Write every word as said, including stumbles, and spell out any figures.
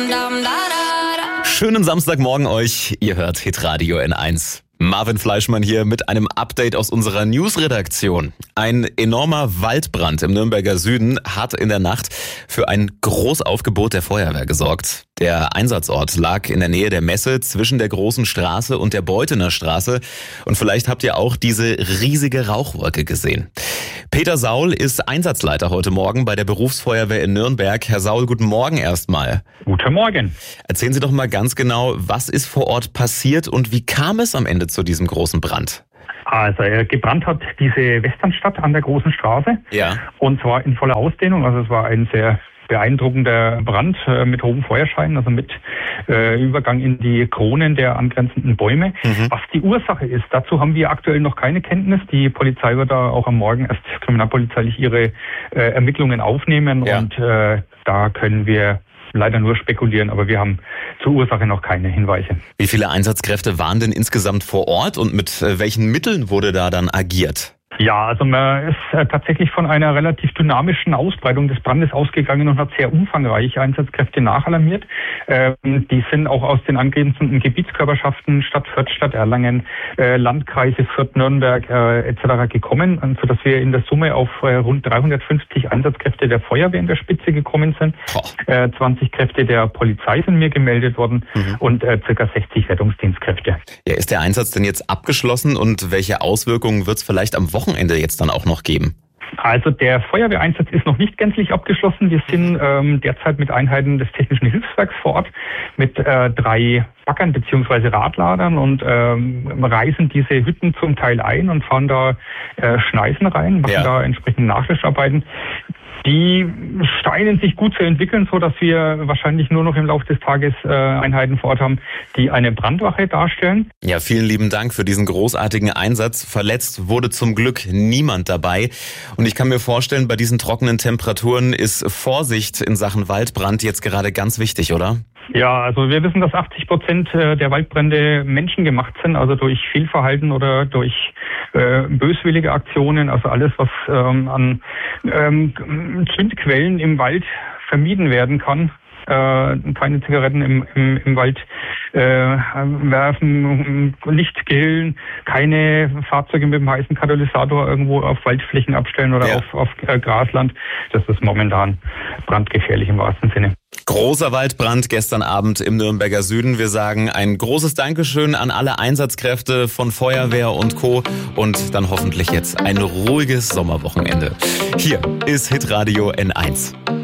Schönen Samstagmorgen euch, ihr hört Hitradio N eins. Marvin Fleischmann hier mit einem Update aus unserer Newsredaktion. Ein enormer Waldbrand im Nürnberger Süden hat in der Nacht für ein Großaufgebot der Feuerwehr gesorgt. Der Einsatzort lag in der Nähe der Messe zwischen der Großen Straße und der Beuthener Straße. Und vielleicht habt ihr auch diese riesige Rauchwolke gesehen. Peter Saul ist Einsatzleiter heute Morgen bei der Berufsfeuerwehr in Nürnberg. Herr Saul, guten Morgen erstmal. Guten Morgen. Erzählen Sie doch mal ganz genau, was ist vor Ort passiert und wie kam es am Ende zu diesem großen Brand? Also äh, gebrannt hat diese Westernstadt an der Großen Straße. Ja. Und zwar in voller Ausdehnung. Also es war ein sehr beeindruckender Brand äh, mit hohem Feuerschein, also mit äh, Übergang in die Kronen der angrenzenden Bäume. Mhm. Was die Ursache ist, dazu haben wir aktuell noch keine Kenntnis. Die Polizei wird da auch am Morgen erst kriminalpolizeilich ihre äh, Ermittlungen aufnehmen. Ja. Und äh, da können wir leider nur spekulieren, aber wir haben zur Ursache noch keine Hinweise. Wie viele Einsatzkräfte waren denn insgesamt vor Ort und mit äh, welchen Mitteln wurde da dann agiert? Ja, also man ist äh, tatsächlich von einer relativ dynamischen Ausbreitung des Brandes ausgegangen und hat sehr umfangreiche Einsatzkräfte nachalarmiert. Ähm, die sind auch aus den angrenzenden Gebietskörperschaften Stadt Fürth, Stadt Erlangen, äh, Landkreise Fürth, Nürnberg äh, et cetera gekommen, sodass wir in der Summe auf äh, rund dreihundertfünfzig Einsatzkräfte der Feuerwehr in der Spitze gekommen sind. Äh, zwanzig Kräfte der Polizei sind mir gemeldet worden mhm. und äh, ca. sechzig Rettungsdienstkräfte. Ja, ist der Einsatz denn jetzt abgeschlossen und welche Auswirkungen wird es vielleicht am Wochenende Wochenende jetzt dann auch noch geben? Also der Feuerwehreinsatz ist noch nicht gänzlich abgeschlossen. Wir sind ähm, derzeit mit Einheiten des Technischen Hilfswerks vor Ort mit äh, drei Baggern bzw. Radladern und ähm, reisen diese Hütten zum Teil ein und fahren da äh, Schneisen rein, machen ja. da entsprechend Nachlöscharbeiten. Die scheinen sich gut zu entwickeln, so dass wir wahrscheinlich nur noch im Laufe des Tages äh, Einheiten vor Ort haben, die eine Brandwache darstellen. Ja, vielen lieben Dank für diesen großartigen Einsatz. Verletzt wurde zum Glück niemand dabei. Und ich kann mir vorstellen, bei diesen trockenen Temperaturen ist Vorsicht in Sachen Waldbrand jetzt gerade ganz wichtig, oder? Ja, also wir wissen, dass achtzig Prozent der Waldbrände menschengemacht sind, also durch Fehlverhalten oder durch äh, böswillige Aktionen, also alles, was ähm, an ähm, Zündquellen im Wald vermieden werden kann. Äh, keine Zigaretten im, im, im Wald äh, werfen, nicht grillen, keine Fahrzeuge mit dem heißen Katalysator irgendwo auf Waldflächen abstellen oder ja. auf, auf äh, Grasland. Das ist momentan brandgefährlich im wahrsten Sinne. Großer Waldbrand gestern Abend im Nürnberger Süden. Wir sagen ein großes Dankeschön an alle Einsatzkräfte von Feuerwehr und Co. Und dann hoffentlich jetzt ein ruhiges Sommerwochenende. Hier ist Hitradio N eins.